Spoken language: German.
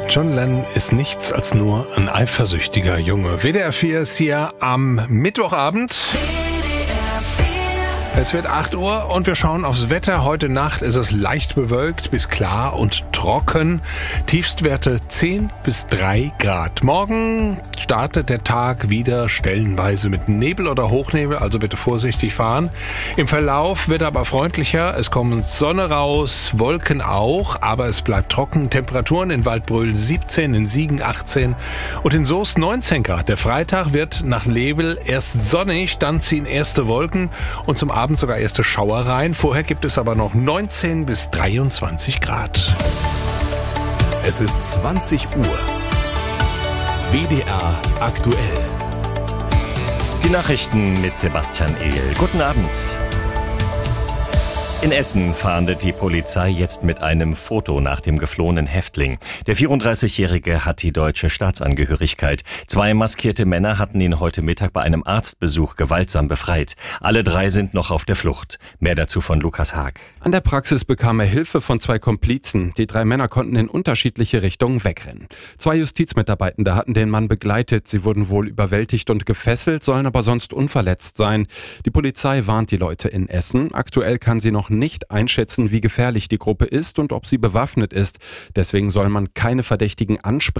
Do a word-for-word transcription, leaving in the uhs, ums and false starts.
John Lennon ist nichts als nur ein eifersüchtiger Junge. W D R vier ist hier am Mittwochabend. Es wird acht Uhr und wir schauen aufs Wetter. Heute Nacht ist es leicht bewölkt bis klar und trocken. Tiefstwerte zehn bis drei Grad. Morgen startet der Tag wieder stellenweise mit Nebel oder Hochnebel, also bitte vorsichtig fahren. Im Verlauf wird aber freundlicher. Es kommt Sonne raus, Wolken auch, aber es bleibt trocken. Temperaturen in Waldbröl siebzehn, in Siegen achtzehn und in Soest neunzehn Grad. Der Freitag wird nach Nebel erst sonnig, dann ziehen erste Wolken und zum Abend sogar erste Schauer rein. Vorher gibt es aber noch neunzehn bis dreiundzwanzig Grad. Es ist zwanzig Uhr. W D R aktuell. Die Nachrichten mit Sebastian Ehl. Guten Abend. In Essen fahndet die Polizei jetzt mit einem Foto nach dem geflohenen Häftling. Der vierunddreißigjährige hat die deutsche Staatsangehörigkeit. Zwei maskierte Männer hatten ihn heute Mittag bei einem Arztbesuch gewaltsam befreit. Alle drei sind noch auf der Flucht. Mehr dazu von Lukas Haag. An der Praxis bekam er Hilfe von zwei Komplizen. Die drei Männer konnten in unterschiedliche Richtungen wegrennen. Zwei Justizmitarbeitende hatten den Mann begleitet. Sie wurden wohl überwältigt und gefesselt, sollen aber sonst unverletzt sein. Die Polizei warnt die Leute in Essen. Aktuell kann sie noch nicht einschätzen, wie gefährlich die Gruppe ist und ob sie bewaffnet ist. Deswegen soll man keine Verdächtigen ansprechen.